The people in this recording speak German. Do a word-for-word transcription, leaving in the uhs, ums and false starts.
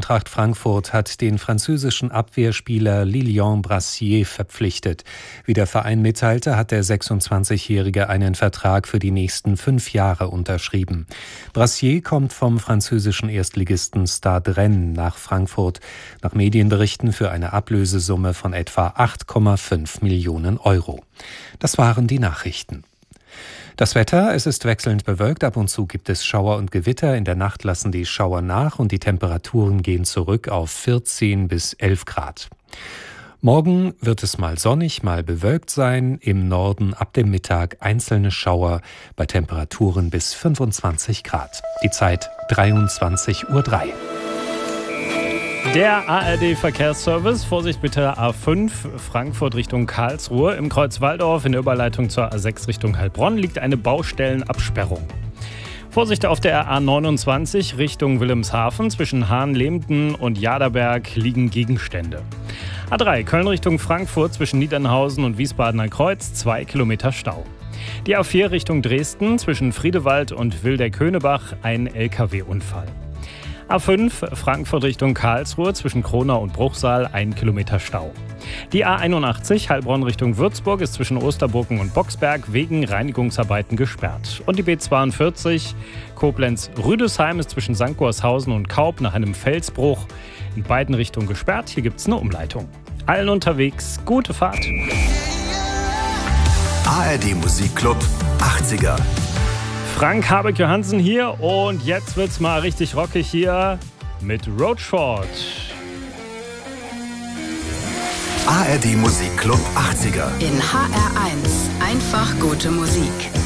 Eintracht Frankfurt hat den französischen Abwehrspieler Lilian Brassier verpflichtet. Wie der Verein mitteilte, hat der sechsundzwanzigjährige einen Vertrag für die nächsten fünf Jahre unterschrieben. Brassier kommt vom französischen Erstligisten Stade Rennes nach Frankfurt, nach Medienberichten für eine Ablösesumme von etwa acht Komma fünf Millionen Euro. Das waren die Nachrichten. Das Wetter, es ist wechselnd bewölkt, ab und zu gibt es Schauer und Gewitter, in der Nacht lassen die Schauer nach und die Temperaturen gehen zurück auf vierzehn bis elf Grad. Morgen wird es mal sonnig, mal bewölkt sein, im Norden ab dem Mittag einzelne Schauer bei Temperaturen bis fünfundzwanzig Grad. Die Zeit dreiundzwanzig Uhr drei. Der A R D-Verkehrsservice, Vorsicht bitte A fünf, Frankfurt Richtung Karlsruhe. Im Kreuz Walldorf in der Überleitung zur A sechs Richtung Heilbronn liegt eine Baustellenabsperrung. Vorsicht auf der A neunundzwanzig Richtung Wilhelmshaven. Zwischen Hahnlemden und Jaderberg liegen Gegenstände. A drei Köln Richtung Frankfurt zwischen Niedernhausen und Wiesbadener Kreuz, zwei Kilometer Stau. Die A vier Richtung Dresden zwischen Friedewald und Wildeck-Höhnebach, ein L K W-Unfall. A fünf Frankfurt Richtung Karlsruhe zwischen Kronau und Bruchsal, ein Kilometer Stau. Die A einundachtzig Heilbronn Richtung Würzburg ist zwischen Osterburgen und Boxberg wegen Reinigungsarbeiten gesperrt. Und die B zweiundvierzig Koblenz-Rüdesheim ist zwischen Sankt Gorshausen und Kaub nach einem Felsbruch in beiden Richtungen gesperrt. Hier gibt es eine Umleitung. Allen unterwegs, gute Fahrt. A R D Musikclub achtziger. Frank Habeck-Johansen hier und jetzt wird's mal richtig rockig hier mit Roachford. A R D Musikclub achtziger. In H R eins. Einfach gute Musik.